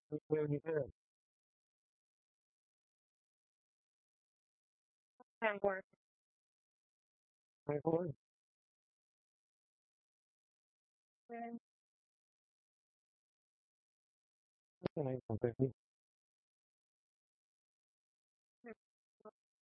Theo như thế là sang qua hai khối cái này còn tuyệt đi